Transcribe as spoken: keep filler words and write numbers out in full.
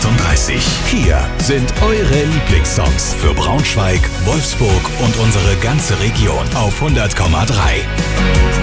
achtunddreißig. Hier sind eure Lieblingssongs für Braunschweig, Wolfsburg und unsere ganze Region auf hundert Komma drei.